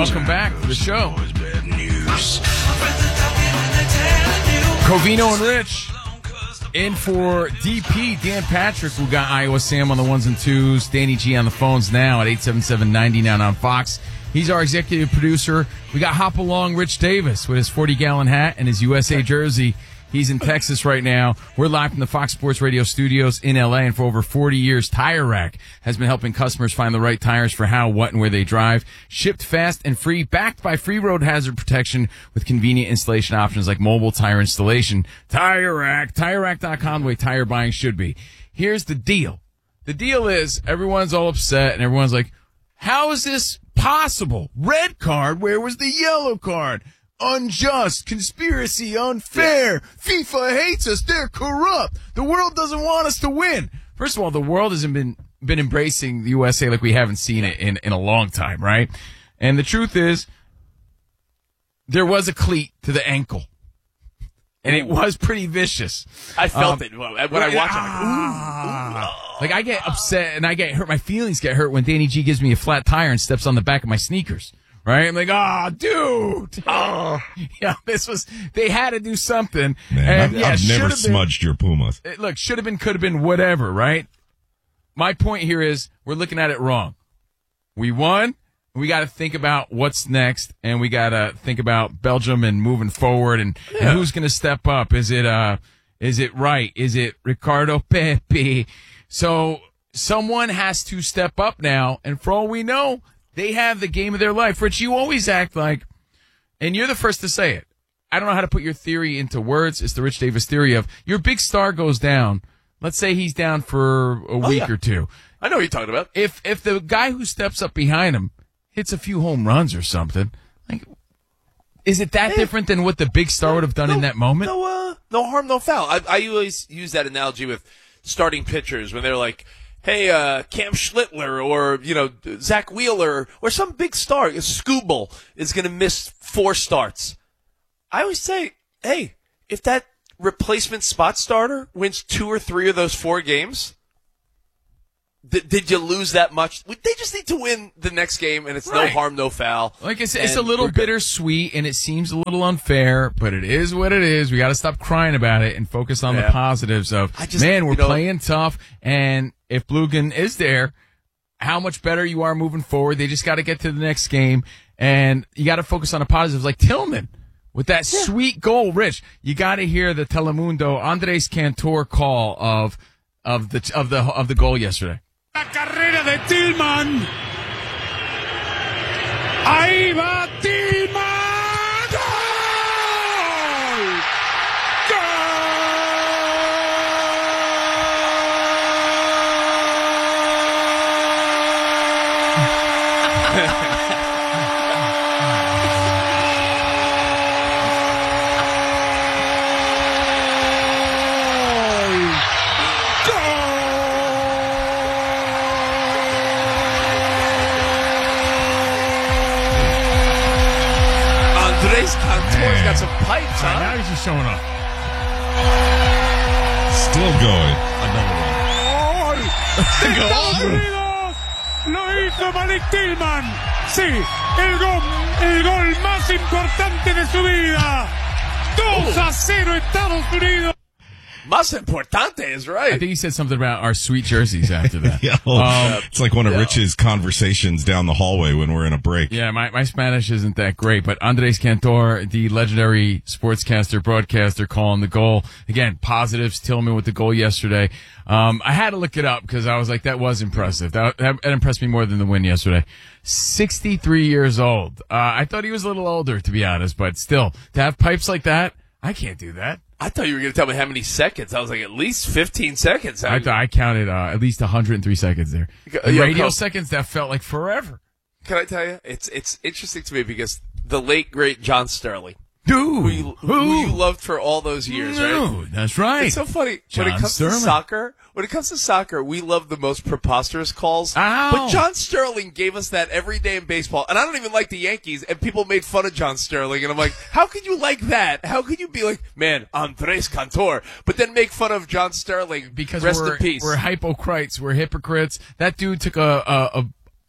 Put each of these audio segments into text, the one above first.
Welcome back to the show. Covino and Rich in for DP, Dan Patrick, who got Iowa Sam on the ones and twos. Danny G on the phones now at 877-99 on Fox. He's our executive producer. We got Hop Along Rich Davis with his 40-gallon hat and his USA jersey. He's in Texas right now. We're live from the Fox Sports Radio studios in L.A., and for over 40 years, Tire Rack has been helping customers find the right tires for how, what, and where they drive. Shipped fast and free, backed by free road hazard protection with convenient installation options like mobile tire installation. Tire Rack, TireRack.com, the way tire buying should be. Here's the deal. The deal is everyone's all upset, and everyone's like, how is this possible? Red card, where was the yellow card? Unjust, conspiracy, unfair. FIFA hates us. They're corrupt. The world doesn't want us to win. First of all, the world hasn't been embracing the USA like we haven't seen it in a long time, right? And the truth is, there was a cleat to the ankle. And it was pretty vicious. I felt it when I watched it. I'm like, ooh. Like, I get upset and I get hurt. My feelings get hurt when Danny G gives me a flat tire and steps on the back of my sneakers. Right? I'm like, dude. Yeah, they had to do something. Man, and I've never smudged your Pumas. Look, should have been, could have been, whatever, right? My point here is we're looking at it wrong. We won. We got to think about what's next, and we got to think about Belgium and moving forward and who's going to step up. Is it right? Is it Ricardo Pepi? So someone has to step up now, and for all we know, they have the game of their life. Rich, you always act like, and you're the first to say it, I don't know how to put your theory into words. It's the Rich Davis theory of your big star goes down. Let's say he's down for a week or two. I know what you're talking about. If the guy who steps up behind him hits a few home runs or something, like, is it that different than what the big star would have done in that moment? No harm, no foul. I always use that analogy with starting pitchers when they're like, hey, Cam Schlittler or, Zach Wheeler or some big star, Skubal, is going to miss 4 starts. I always say, hey, if that replacement spot starter wins 2 or 3 of those 4 games, did you lose that much? They just need to win the next game, and it's no harm, no foul. Like I said, it's a little bittersweet, and it seems a little unfair, but it is what it is. We got to stop crying about it and focus on the positives of, we're playing tough, and if Blugan is there, how much better you are moving forward. They just got to get to the next game, and you got to focus on the positives, like Tillman with that sweet goal. Rich, you got to hear the Telemundo Andres Cantor call of the goal yesterday. La carrera de Tillman. Ahí va Tillman. ¡Gol! Andres Cantor's got some pipes, huh? Now he's just showing off. Still going. Another one. ¡De Estados Unidos! Lo hizo Malik Tillman. Sí, el gol más importante de su vida. 2-0 Estados Unidos. Más importante is right. I think he said something about our sweet jerseys after that. It's like one of Rich's conversations down the hallway when we're in a break. Yeah, my Spanish isn't that great, but Andres Cantor, the legendary sportscaster, broadcaster, calling the goal. Again, positives, Tillman with the goal yesterday. I had to look it up because I was like, that was impressive. That impressed me more than the win yesterday. 63 years old. I thought he was a little older, to be honest, but still, to have pipes like that, I can't do that. I thought you were going to tell me how many seconds. I was like, at least 15 seconds. I counted at least 103 seconds there. Radio seconds, that felt like forever. Can I tell you? It's interesting to me because the late, great John Sterling, who you loved for all those years, right? That's right. It's so funny. John When it comes to soccer, we love the most preposterous calls. Ow. But John Sterling gave us that every day in baseball. And I don't even like the Yankees, and people made fun of John Sterling. And I'm like, how could you like that? How could you be like, man, Andres Cantor, but then make fun of John Sterling? Because rest in peace. We're hypocrites. We're hypocrites. That dude took a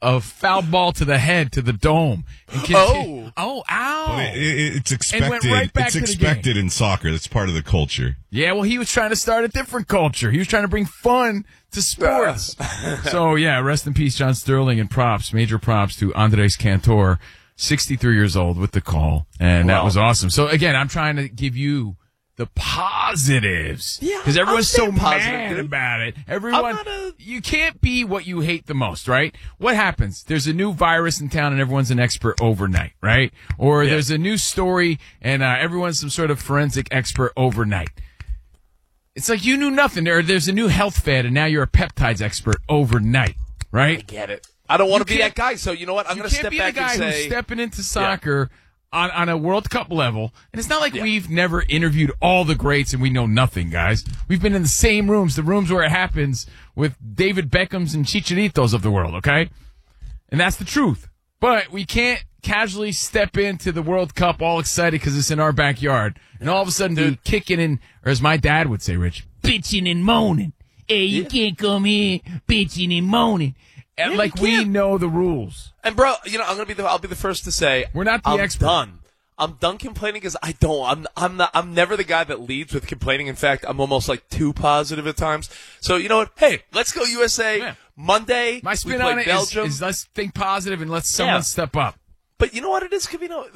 a foul ball to the head, to the dome. And ow. But it's expected. And went right back it's to the expected game. in soccer. That's part of the culture. Yeah, well, he was trying to start a different culture. He was trying to bring fun to sports. So, yeah, rest in peace, John Sterling, and major props to Andres Cantor, 63 years old, with the call. And that was awesome. So, again, I'm trying to give you the positives. Yeah, because everyone's so positive, mad dude. about it. You can't be what you hate the most, right? What happens? There's a new virus in town and everyone's an expert overnight, right? Or there's a new story and everyone's some sort of forensic expert overnight. It's like you knew nothing. Or there's a new health fad and now you're a peptides expert overnight, right? I get it. I don't want to be that guy, so you know what? I'm going to step back and say... You can't be the guy who's stepping into soccer on a World Cup level. And it's not like we've never interviewed all the greats and we know nothing, guys. We've been in the same rooms, the rooms where it happens with David Beckhams and Chicharitos of the world, okay? And that's the truth. But we can't casually step into the World Cup all excited because it's in our backyard. And all of a sudden be kicking in, or as my dad would say, Rich, bitching and moaning. Hey, you can't come here bitching and moaning. And we know the rules. And bro, you know, I'll be the first to say we're not the expert. I'm done complaining because I'm never the guy that leads with complaining. In fact, I'm almost like too positive at times. So you know what? Hey, let's go USA. Yeah. Monday, my spin we play on it Belgium. is let's think positive and let someone step up. But you know what it is, Covino?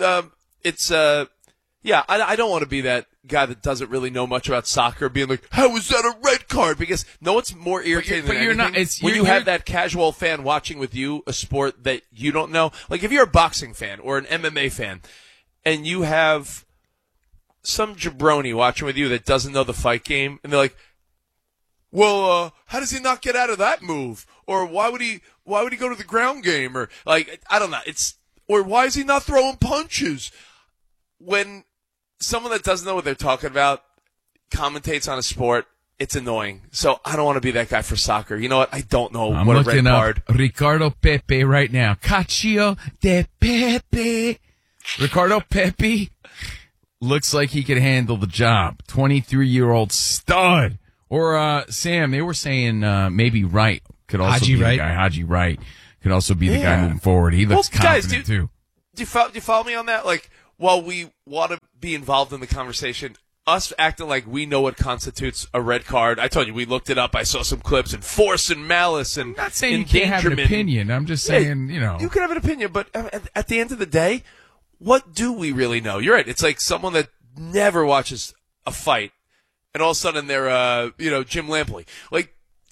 I don't want to be that guy that doesn't really know much about soccer, being like, "How is that a red card?" Because no, what's more irritating than anything when you have that casual fan watching with you a sport that you don't know. Like if you're a boxing fan or an MMA fan, and you have some jabroni watching with you that doesn't know the fight game, and they're like, "Well, how does he not get out of that move?" Or why would he go to the ground game? Or like I don't know. Or why is he not throwing punches? When someone that doesn't know what they're talking about commentates on a sport, it's annoying. So I don't want to be that guy for soccer. You know what? I don't know I'm what a looking red card. Up Ricardo Pepe right now. Cacio de Pepe. Ricardo Pepe looks like he could handle the job. 23-year-old stud. Or Sam, they were saying maybe Wright could also be the guy. Haji Wright could also be the guy moving forward. He looks confident too. Do you follow me on that? Like, while we want to be involved in the conversation, us acting like we know what constitutes a red card. I told you, we looked it up. I saw some clips and force and malice and I'm not saying you can't have an opinion. I'm just saying, you know. You can have an opinion, but at the end of the day, what do we really know? You're right. It's like someone that never watches a fight, and all of a sudden they're, Jim Lampley. Like,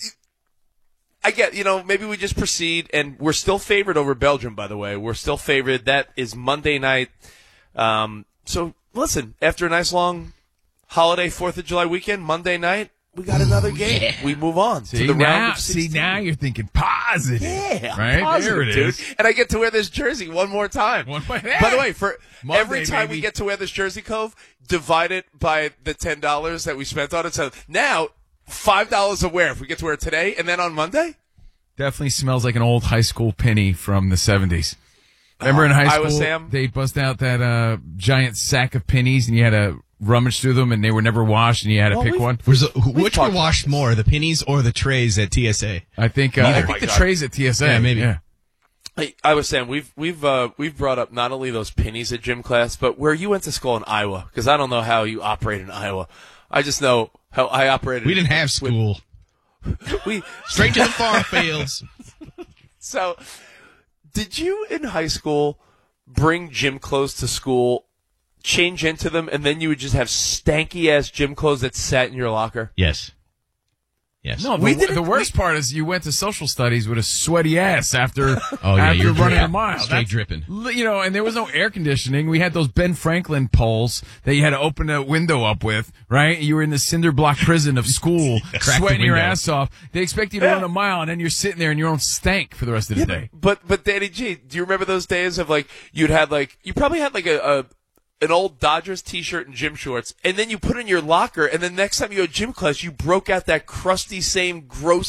I get, maybe we just proceed, and we're still favored over Belgium, by the way. We're still favored. That is Monday night. So listen, after a nice long holiday 4th of July weekend, Monday night, we got another game. Yeah. We move on to the round of 16. See, now you're thinking positive. Yeah, right? Positive, there it is. Dude. And I get to wear this jersey one more time. By the way, for Monday, every time we get to wear this jersey, Cove, divide it by the $10 that we spent on it. So now, $5 a wear if we get to wear it today and then on Monday? Definitely smells like an old high school penny from the 70s. Remember in high school, Sam? They bust out that giant sack of pennies, and you had to rummage through them, and they were never washed, and you had to pick one. Which were washed more, the pennies or the trays at TSA? I think the trays at TSA. Yeah, maybe. Yeah. Hey, I was saying we've brought up not only those pennies at gym class, but where you went to school in Iowa, because I don't know how you operate in Iowa. I just know how I operated. We didn't have school. We straight to the farm fields. So, did you in high school bring gym clothes to school, change into them, and then you would just have stanky ass gym clothes that sat in your locker? Yes. No, the worst part is you went to social studies with a sweaty ass after after running a mile. Straight dripping. And there was no air conditioning. We had those Ben Franklin poles that you had to open a window up with, right? You were in the cinder block prison of school, sweating your ass off. They expect you to run a mile, and then you're sitting there in your own stank for the rest of the day. But Danny G, do you remember those days of you probably had an old Dodgers t-shirt and gym shorts, and then you put in your locker, and then next time you had gym class, you broke out that crusty, same gross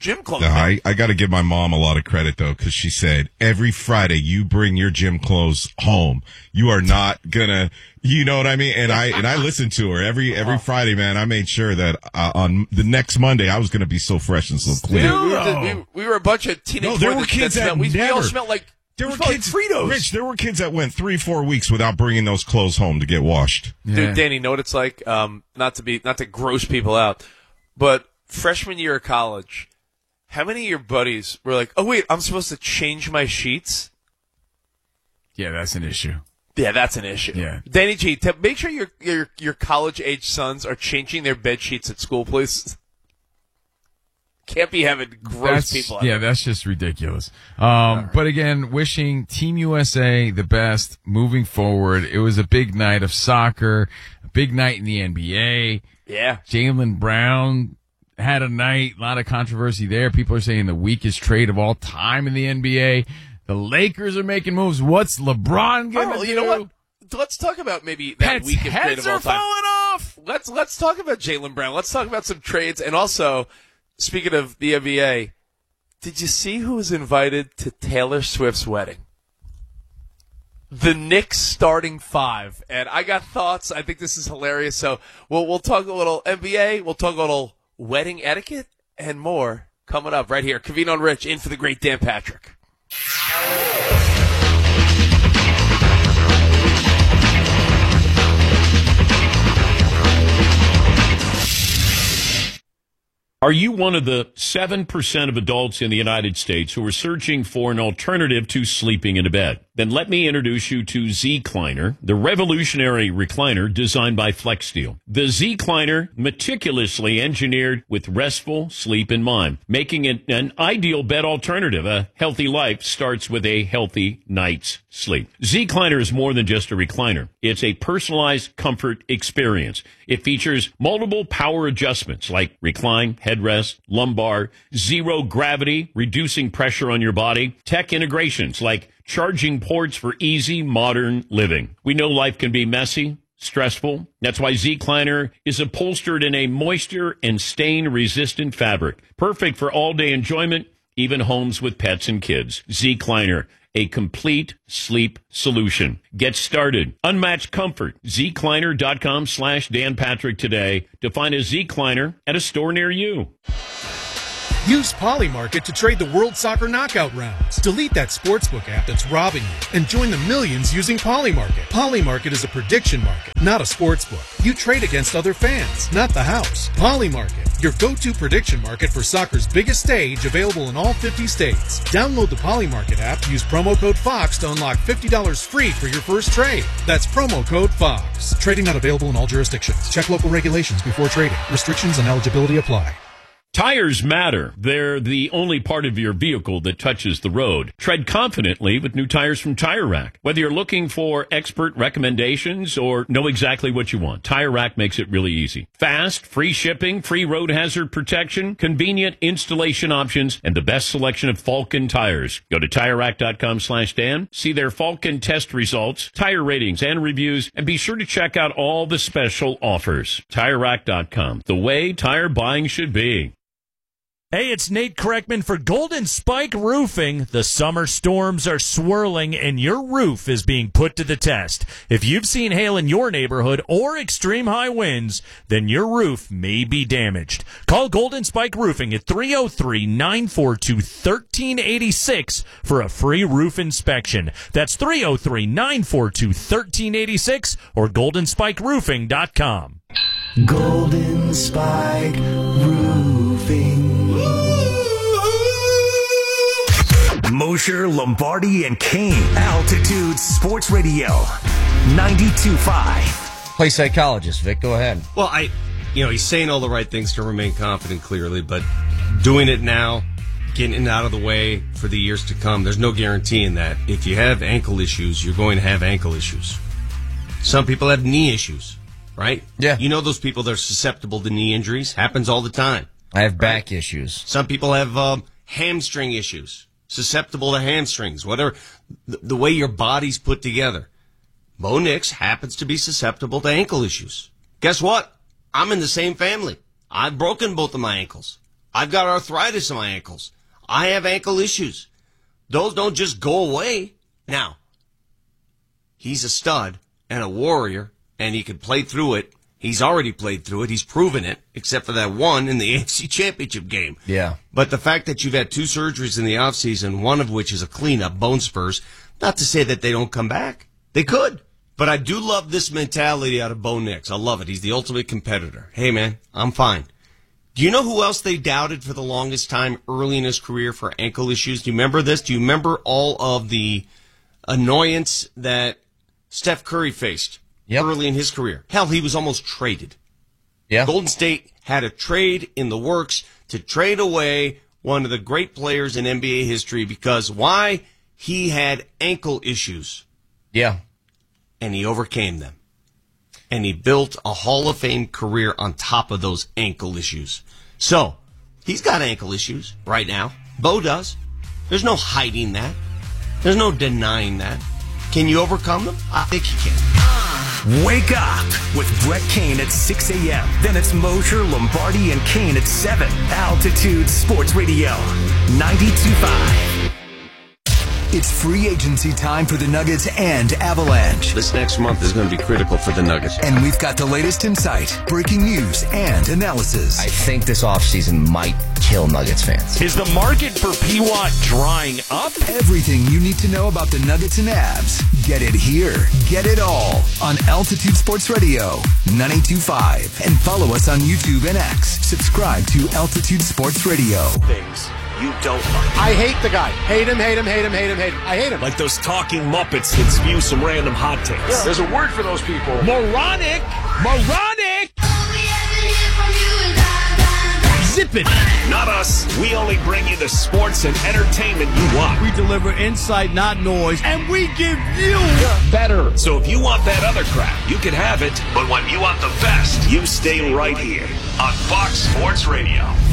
gym clothes. No, I got to give my mom a lot of credit, though, because she said, every Friday you bring your gym clothes home. You are not going to, you know what I mean? And I listened to her every Friday, man. I made sure that on the next Monday I was going to be so fresh and so clean. Dude, we were a bunch of teenage boys. There were kids that we all never. smelled like There were like kids, Fritos. Rich, there were kids that went 3-4 weeks without bringing those clothes home to get washed. Yeah. Dude, Danny, know what it's like? Not to gross people out, but freshman year of college, how many of your buddies were like, "Oh wait, I'm supposed to change my sheets"? Yeah, that's an issue. Yeah, that's an issue. Yeah. Danny G, make sure your college age sons are changing their bed sheets at school, please. Can't be having gross people out Yeah, there. that's just ridiculous. But again, wishing Team USA the best moving forward. It was a big night of soccer, a big night in the NBA. Yeah. Jaylen Brown had a night, a lot of controversy there. People are saying the weakest trade of all time in the NBA. The Lakers are making moves. What's LeBron going to do? You know what? Let's talk about maybe that Pets' weakest trade heads of all are time. falling off. Let's talk about Jaylen Brown. Let's talk about some trades. And also, speaking of the NBA, did you see who was invited to Taylor Swift's wedding? The Knicks starting five. And I got thoughts. I think this is hilarious. So we'll talk a little NBA. We'll talk a little wedding etiquette and more coming up right here. Covino and Rich in for the great Dan Patrick. Are you one of the 7% of adults in the United States who are searching for an alternative to sleeping in a bed? Then let me introduce you to Z-Cliner, the revolutionary recliner designed by FlexSteel. The Z-Cliner, meticulously engineered with restful sleep in mind, making it an ideal bed alternative. A healthy life starts with a healthy night's sleep. Z-Cliner is more than just a recliner. It's a personalized comfort experience. It features multiple power adjustments like recline, headrest, lumbar, zero gravity, reducing pressure on your body, tech integrations like charging ports for easy modern living. We know life can be messy, stressful. That's why Z-Cliner is upholstered in a moisture and stain-resistant fabric, perfect for all-day enjoyment, even homes with pets and kids. Z-Cliner, a complete sleep solution. Get started. Unmatched comfort. ZCliner.com/Dan Patrick today to find a Z-Cliner at a store near you. Use Polymarket to trade the World Soccer Knockout rounds. Delete that sportsbook app that's robbing you and join the millions using Polymarket. Polymarket is a prediction market, not a sportsbook. You trade against other fans, not the house. Polymarket, your go-to prediction market for soccer's biggest stage, available in all 50 states. Download the Polymarket app, use promo code FOX to unlock $50 free for your first trade. That's promo code FOX. Trading not available in all jurisdictions. Check local regulations before trading. Restrictions and eligibility apply. Tires matter. They're the only part of your vehicle that touches the road. Tread confidently with new tires from Tire Rack. Whether you're looking for expert recommendations or know exactly what you want, Tire Rack makes it really easy. Fast, free shipping, free road hazard protection, convenient installation options, and the best selection of Falken tires. Go to TireRack.com/Dan, see their Falken test results, tire ratings, and reviews, and be sure to check out all the special offers. TireRack.com, the way tire buying should be. Hey, it's Nate Kreckman for Golden Spike Roofing. The summer storms are swirling and your roof is being put to the test. If you've seen hail in your neighborhood or extreme high winds, then your roof may be damaged. Call Golden Spike Roofing at 303-942-1386 for a free roof inspection. That's 303-942-1386 or goldenspikeroofing.com. Golden Spike Roofing. Mosher, Lombardi, and Kane. Altitude Sports Radio. 92.5. Play psychologist, Vic. Go ahead. Well, he's saying all the right things to remain confident, clearly, but doing it now, getting it out of the way for the years to come, there's no guarantee in that. If you have ankle issues, you're going to have ankle issues. Some people have knee issues, right? Yeah. You know those people that are susceptible to knee injuries? Happens all the time. I have back issues. Some people have hamstring issues, susceptible to hamstrings, whatever, the way your body's put together. Bo Nix happens to be susceptible to ankle issues. Guess what? I'm in the same family. I've broken both of my ankles. I've got arthritis in my ankles. I have ankle issues. Those don't just go away. Now, he's a stud and a warrior, and he can play through it. He's already played through it. He's proven it, except for that one in the AFC Championship game. Yeah. But the fact that you've had 2 surgeries in the offseason, one of which is a cleanup, bone spurs, not to say that they don't come back. They could. But I do love this mentality out of Bo Nix. I love it. He's the ultimate competitor. Hey, man, I'm fine. Do you know who else they doubted for the longest time early in his career for ankle issues? Do you remember this? Do you remember all of the annoyance that Steph Curry faced early in his career? Hell, he was almost traded. Yeah. Golden State had a trade in the works to trade away one of the great players in NBA history because why? He had ankle issues. Yeah. And he overcame them. And he built a Hall of Fame career on top of those ankle issues. So, he's got ankle issues right now. Bo does. There's no hiding that. There's no denying that. Can you overcome them? I think you can. Wake up with Brett Kane at 6 a.m. Then it's Mosher, Lombardi, and Kane at 7. Altitude Sports Radio, 92.5. It's free agency time for the Nuggets and Avalanche. This next month is going to be critical for the Nuggets. And we've got the latest insight, breaking news, and analysis. I think this offseason might kill Nuggets fans. Is the market for P-Watt drying up? Everything you need to know about the Nuggets and Avs. Get it here. Get it all on Altitude Sports Radio, 92.5. And follow us on YouTube and X. Subscribe to Altitude Sports Radio. Things you don't like. I hate the guy. Hate him, hate him, hate him, hate him, hate him. I hate him. Like those talking Muppets that spew some random hot takes. Yeah. There's a word for those people. Moronic! Moronic! Zip it! Not us. We only bring you the sports and entertainment you want. We deliver insight, not noise, and we give you better. So if you want that other crap, you can have it. But when you want the best, you stay right here on Fox Sports Radio.